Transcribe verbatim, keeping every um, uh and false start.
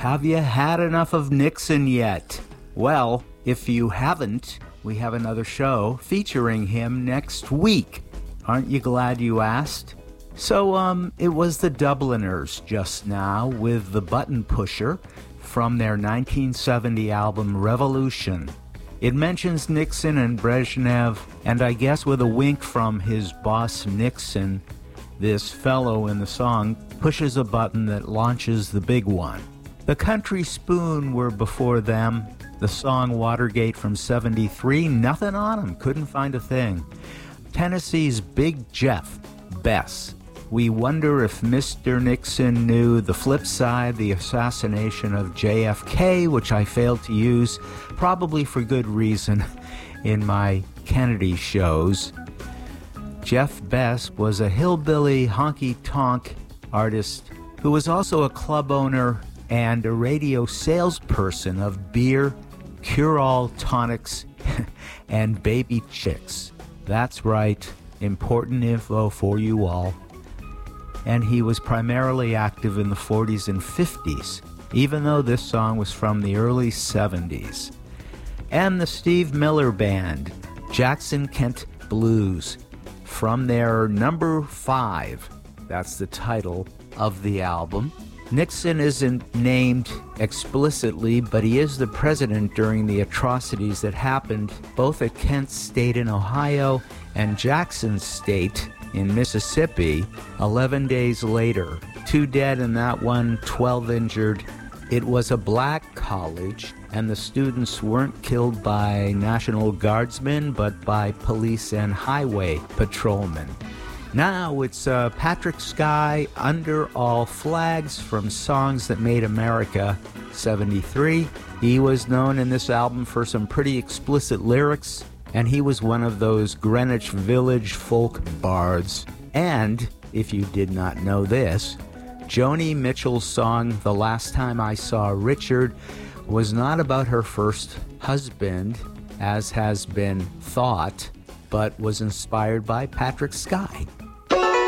Have you had enough of Nixon yet? Well, if you haven't, we have another show featuring him next week. Aren't you glad you asked? So, um, it was the Dubliners just now with The Button Pusher from their nineteen seventy album Revolution. It mentions Nixon and Brezhnev, and I guess with a wink from his boss Nixon, this fellow in the song pushes a button that launches the big one. The Country Spoon were before them. The song Watergate from seventy-three, nothing on them, couldn't find a thing. Tennessee's Big Jeff Bess. We wonder if Mister Nixon knew. The flip side, the assassination of J F K, which I failed to use, probably for good reason, in my Kennedy shows. Jeff Bess was a hillbilly honky-tonk artist who was also a club owner and a radio salesperson of beer, cure-all tonics, and baby chicks. That's right, important info for you all. And he was primarily active in the forties and fifties, even though this song was from the early seventies. And the Steve Miller Band, Jackson Kent Blues, from their number five. That's the title of the album. Nixon isn't named explicitly, but he is the president during the atrocities that happened both at Kent State in Ohio and Jackson State in Mississippi eleven days later. Two dead in that one, twelve injured. It was a black college, and the students weren't killed by National Guardsmen, but by police and highway patrolmen. Now it's uh, Patrick Sky, Under All Flags, from Songs That Made America, seventy-three. He was known in this album for some pretty explicit lyrics, and he was one of those Greenwich Village folk bards. And, if you did not know this, Joni Mitchell's song, The Last Time I Saw Richard, was not about her first husband, as has been thought, but was inspired by Patrick Sky.